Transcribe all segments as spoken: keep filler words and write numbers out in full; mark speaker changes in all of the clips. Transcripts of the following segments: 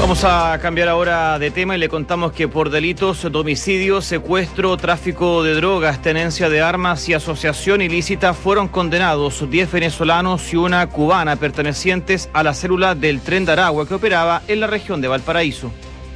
Speaker 1: Vamos a cambiar ahora de tema y le contamos que por delitos de homicidio, secuestro, tráfico de drogas, tenencia de armas y asociación ilícita fueron condenados diez venezolanos y una cubana pertenecientes a la célula del Tren de Aragua que operaba en la región de Valparaíso.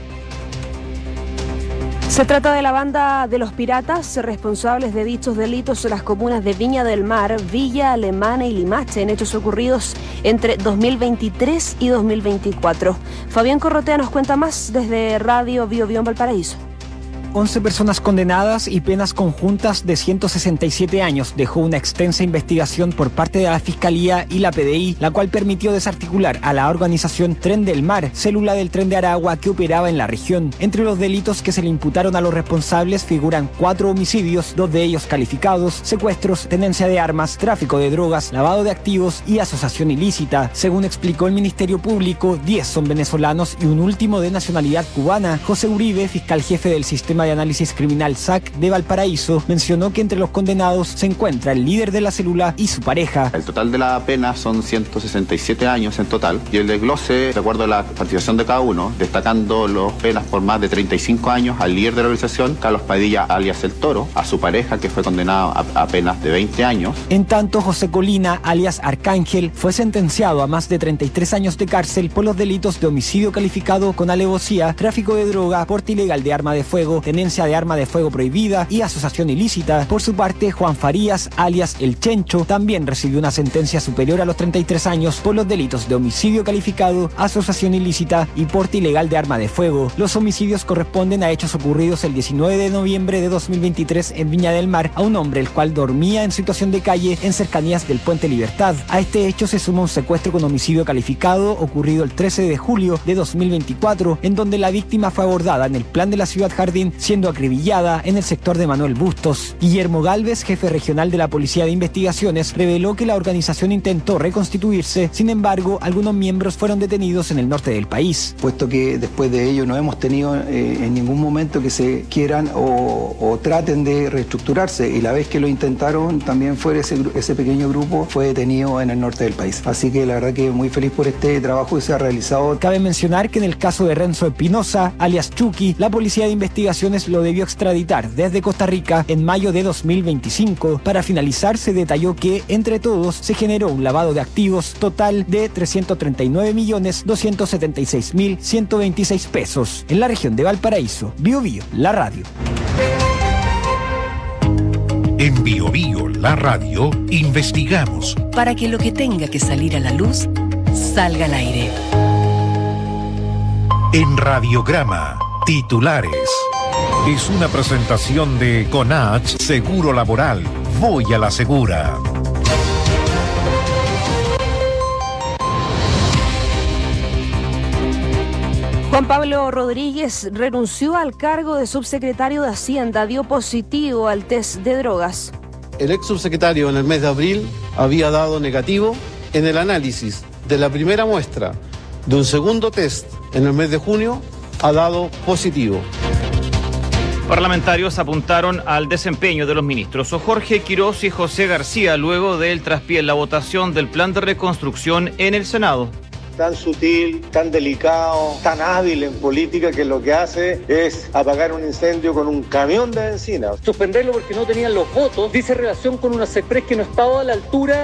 Speaker 2: Se trata de la banda de los piratas responsables de dichos delitos en las comunas de Viña del Mar, Villa Alemana y Limache, en hechos ocurridos entre dos mil veintitrés y dos mil veinticuatro. Fabián Corrotea nos cuenta más desde Radio Bio Bio en Valparaíso.
Speaker 3: once personas condenadas y penas conjuntas de ciento sesenta y siete años dejó una extensa investigación por parte de la Fiscalía y la P D I, la cual permitió desarticular a la organización Tren del Mar, célula del Tren de Aragua que operaba en la región. Entre los delitos que se le imputaron a los responsables figuran cuatro homicidios, dos de ellos calificados, secuestros, tenencia de armas, tráfico de drogas, lavado de activos y asociación ilícita. Según explicó el Ministerio Público, diez son venezolanos y un último de nacionalidad cubana. José Uribe, fiscal jefe del Sistema de Análisis Criminal S A C de Valparaíso, mencionó que entre los condenados se encuentra el líder de la célula y su pareja.
Speaker 4: El total de la pena son ciento sesenta y siete años en total, y el desglose, de acuerdo a la participación de cada uno, destacando las penas por más de treinta y cinco años al líder de la organización, Carlos Padilla, alias El Toro, a su pareja, que fue condenado a, a penas de veinte años.
Speaker 3: En tanto, José Colina, alias Arcángel, fue sentenciado a más de treinta y tres años de cárcel por los delitos de homicidio calificado con alevosía, tráfico de droga, porte ilegal de arma de fuego, tenencia de arma de fuego prohibida y asociación ilícita. Por su parte, Juan Farías, alias El Chencho, también recibió una sentencia superior a los treinta y tres años por los delitos de homicidio calificado, asociación ilícita y porte ilegal de arma de fuego. Los homicidios corresponden a hechos ocurridos el diecinueve de noviembre de dos mil veintitrés en Viña del Mar a un hombre el cual dormía en situación de calle en cercanías del Puente Libertad. A este hecho se suma un secuestro con homicidio calificado ocurrido el trece de julio de dos mil veinticuatro, en donde la víctima fue abordada en el plan de la Ciudad Jardín, siendo acribillada en el sector de Manuel Bustos. Guillermo Galvez, jefe regional de la Policía de Investigaciones, reveló que la organización intentó reconstituirse, sin embargo, algunos miembros fueron detenidos en el norte del país.
Speaker 5: Puesto que después de ello no hemos tenido eh, en ningún momento que se quieran o, o traten de reestructurarse, y la vez que lo intentaron también fue ese, ese pequeño grupo fue detenido en el norte del país. Así que la verdad que muy feliz por este trabajo que se ha realizado.
Speaker 3: Cabe mencionar que en el caso de Renzo Espinosa, alias Chucky, la Policía de Investigaciones lo debió extraditar desde Costa Rica en mayo de dos mil veinticinco. Para finalizar, se detalló que entre todos se generó un lavado de activos total de trescientos treinta y nueve millones doscientos setenta y seis mil ciento veintiséis pesos en la región de Valparaíso. Bio Bio, la radio.
Speaker 6: En Bio Bio, la radio, investigamos
Speaker 7: para que lo que tenga que salir a la luz salga al aire.
Speaker 6: En Radiograma, titulares. Es una presentación de Conach Seguro Laboral. Voy a la segura.
Speaker 2: Juan Pablo Rodríguez renunció al cargo de subsecretario de Hacienda, dio positivo al test de drogas.
Speaker 8: El ex subsecretario en el mes de abril había dado negativo en el análisis de la primera muestra. De un segundo test en el mes de junio ha dado positivo.
Speaker 1: Parlamentarios apuntaron al desempeño de los ministros Jorge Quirós y José García luego del traspié en la votación del plan de reconstrucción en el Senado.
Speaker 9: Tan sutil, tan delicado, tan hábil en política que lo que hace es apagar un incendio con un camión de benzina.
Speaker 10: Suspenderlo porque no tenían los votos dice relación con una CEPRES que no estaba a la altura.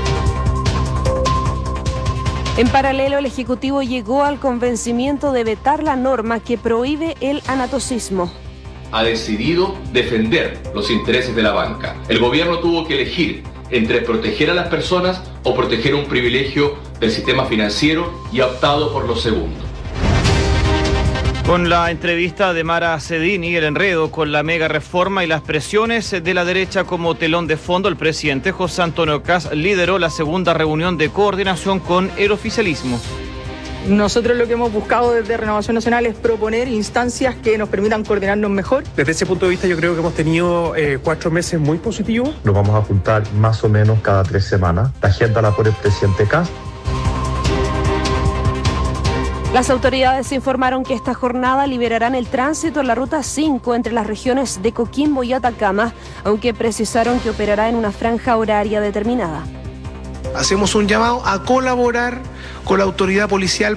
Speaker 2: En paralelo, el Ejecutivo llegó al convencimiento de vetar la norma que prohíbe el anatocismo.
Speaker 11: Ha decidido defender los intereses de la banca. El gobierno tuvo que elegir entre proteger a las personas o proteger un privilegio del sistema financiero y ha optado por lo segundo.
Speaker 1: Con la entrevista de Mara Cedini, el enredo con la mega reforma y las presiones de la derecha como telón de fondo, el presidente José Antonio Kast lideró la segunda reunión de coordinación con el oficialismo.
Speaker 12: Nosotros lo que hemos buscado desde Renovación Nacional es proponer instancias que nos permitan coordinarnos mejor.
Speaker 13: Desde ese punto de vista yo creo que hemos tenido eh, cuatro meses muy positivos.
Speaker 14: Nos vamos a juntar más o menos cada tres semanas. La agenda la pone el presidente Kast.
Speaker 2: Las autoridades informaron que esta jornada liberarán el tránsito en la Ruta cinco entre las regiones de Coquimbo y Atacama, aunque precisaron que operará en una franja horaria determinada.
Speaker 15: Hacemos un llamado a colaborar con la autoridad policial